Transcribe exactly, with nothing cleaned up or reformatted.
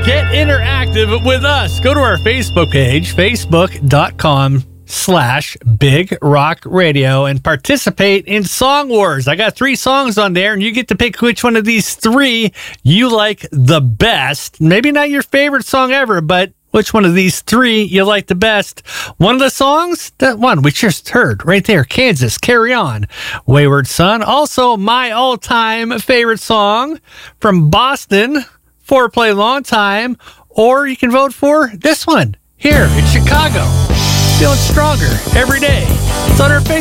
Get interactive with us. Go to our Facebook page, facebook.com slash Big Rock Radio, and participate in Song Wars. I got three songs on there, and you get to pick which one of these three you like the best. Maybe not your favorite song ever, but which one of these three you like the best. One of the songs, that one we just heard right there, Kansas, Carry On, Wayward Son. Also, my all-time favorite song from Boston, Foreplay Long Time. Or you can vote for this one here in Chicago, Feeling Stronger Every Day. It's on our Facebook.